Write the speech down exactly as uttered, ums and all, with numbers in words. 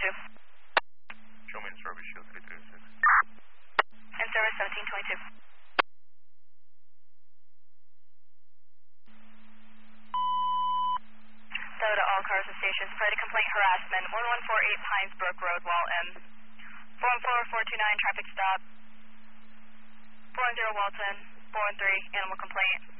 twenty-two. Show me in service, shield three three six. In service seventeen twenty-two. So to all cars and stations, plate a complaint harassment, one one four eight Pines Brook Road, Wall M. four one four four two nine, traffic stop. four one zero Walton, four one three, animal complaint.